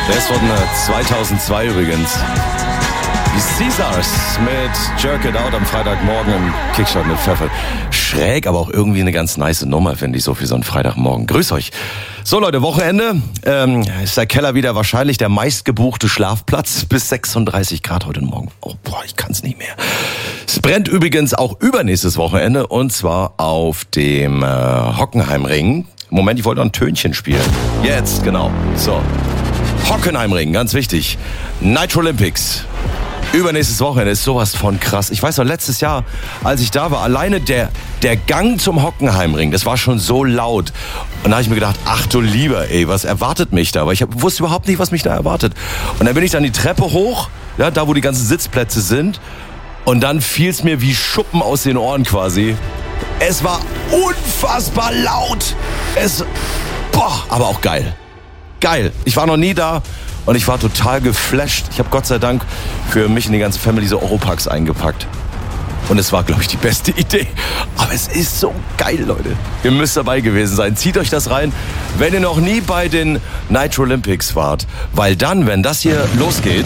Der ist von 2002 übrigens. Die Caesars mit Jerk It Out am Freitagmorgen im Kickstart mit Pfeffer. Schräg, aber auch irgendwie eine ganz nice Nummer, finde ich, so für so einen Freitagmorgen. Grüß euch. So Leute, Wochenende. Ist der Keller wieder wahrscheinlich der meistgebuchte Schlafplatz bis 36 Grad heute Morgen. Oh boah, ich kann's nicht mehr. Es brennt übrigens auch übernächstes Wochenende und zwar auf dem Hockenheimring. Moment, ich wollte noch ein Tönchen spielen. Jetzt, genau. So. Hockenheimring, ganz wichtig. Nitro Olympics. Übernächstes Wochenende ist sowas von krass. Ich weiß noch, letztes Jahr, als ich da war, alleine der Gang zum Hockenheimring, das war schon so laut. Und da habe ich mir gedacht, ach du lieber, ey, was erwartet mich da? Aber ich wusste überhaupt nicht, was mich da erwartet. Und dann bin ich dann die Treppe hoch, ja, da wo die ganzen Sitzplätze sind. Und dann fiel es mir wie Schuppen aus den Ohren quasi. Es war unfassbar laut. Aber auch geil. Geil. Ich war noch nie da. Und ich war total geflasht. Ich habe Gott sei Dank für mich und die ganze Family so Europacks eingepackt. Und es war, glaube ich, die beste Idee. Aber es ist so geil, Leute. Ihr müsst dabei gewesen sein. Zieht euch das rein, wenn ihr noch nie bei den Nitro Olympics wart. Weil dann, wenn das hier losgeht,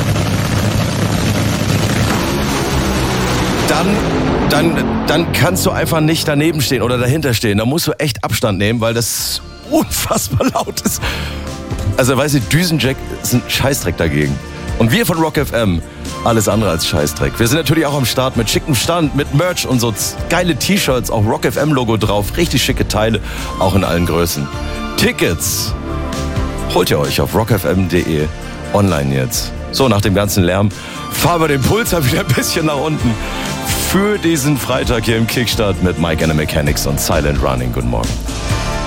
dann kannst du einfach nicht daneben stehen oder dahinter stehen. Da musst du echt Abstand nehmen, weil das unfassbar laut ist. Also, weißt du, Düsenjack ist ein Scheißdreck dagegen. Und wir von Rock FM, alles andere als Scheißdreck. Wir sind natürlich auch am Start mit schickem Stand, mit Merch und so geile T-Shirts, auch Rock FM Logo drauf, richtig schicke Teile, auch in allen Größen. Tickets holt ihr euch auf rockfm.de online jetzt. So, nach dem ganzen Lärm fahren wir den Puls wieder ein bisschen nach unten für diesen Freitag hier im Kickstart mit Mike and the Mechanics und Silent Running. Guten Morgen.